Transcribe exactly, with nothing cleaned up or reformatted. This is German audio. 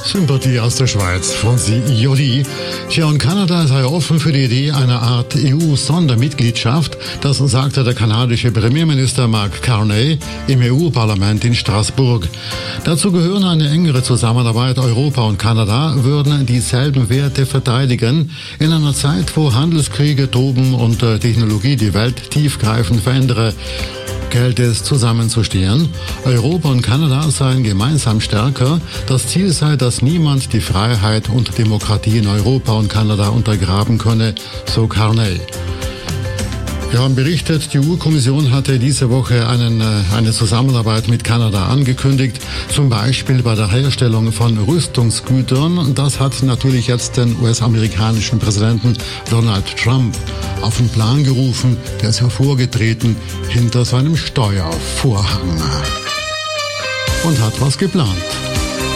Sympathie aus der Schweiz, Franzi Joly. Tja, und Kanada sei offen für die Idee einer Art E U-Sondermitgliedschaft. Das sagte der kanadische Premierminister Mark Carney im E U-Parlament in Straßburg. Dazu gehören eine engere Zusammenarbeit. Europa und Kanada würden dieselben Werte verteidigen. In einer Zeit, wo Handelskriege toben und Technologie die Welt tiefgreifend verändere, gilt es zusammenzustehen. Europa und Kanada seien gemeinsam stärker. Das Ziel sei, dass niemand die Freiheit und Demokratie in Europa und Kanada untergraben könne, so Carney. Wir haben berichtet, die E U-Kommission hatte diese Woche einen, eine Zusammenarbeit mit Kanada angekündigt, zum Beispiel bei der Herstellung von Rüstungsgütern. Das hat natürlich jetzt den U S-amerikanischen Präsidenten Donald Trump auf den Plan gerufen. Der ist hervorgetreten hinter seinem Steuervorhang und hat was geplant.